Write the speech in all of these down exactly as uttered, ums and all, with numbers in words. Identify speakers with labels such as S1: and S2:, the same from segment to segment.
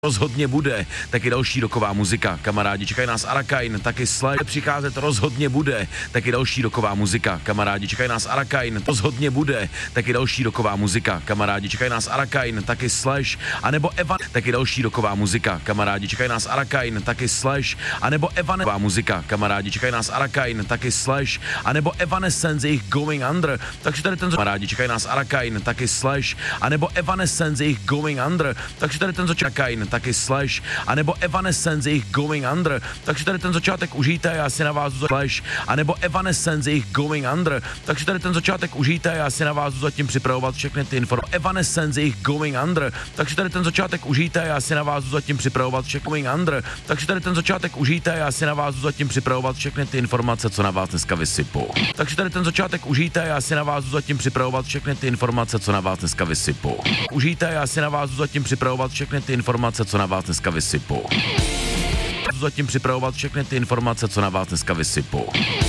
S1: Rozhodně bude, taky další roková muzika, kamarádi, čekají nás Arakain, taky Slash, přicházet rozhodně bude, taky další roková muzika, kamarádi, čekají nás Arakain, rozhodně bude, taky další roková muzika, kamarádi, čekají nás Arakain, taky Slash, anebo Evan, taky další roková muzika, kamarádi, čekají nás Arakain, taky Slash, anebo Evanescence muzika, kamarádi, čekají nás Arakain, taky Slash, anebo Evanescence, jejich Going Under, takže tady ten kamarádi, čekají nás Arakain, taky Slash, anebo Evanescence, jejich Going Under, takže tady ten Arakain, taky Slash, anebo Evanescence, jejich Going Under, takže tady ten začátek užijte, já si navážu za Slash, anebo Evanescence, jejich Going Under, takže tady ten začátek užijte, já si navážu zatím připravovat všechny ty informace. Evanescence, jejich Going Under, takže tady ten začátek užijte, já si navážu zatím připravovat všechny Going Under, takže tady ten začátek užijte, já si navážu zatím připravovat všechny ty informace, co na vás dneska vysypou. Takže tady ten začátek užijte, já si navážu zatím připravovat všechny ty informace, co na vás dneska vysypou. Užijte, já si navážu zatím připravovat všechny ty informace, co na vás dneska vysypou. Zatím připravovat všechny ty informace, co na vás dneska vysypou.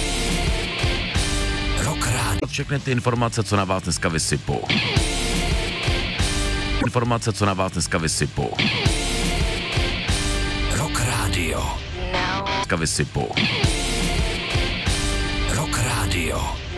S1: Rock Radio. Všechny ty informace, co na vás dneska vysypou. Informace, co na vás dneska vysypou. Rock Radio. Dneska vysypou. Rock Radio.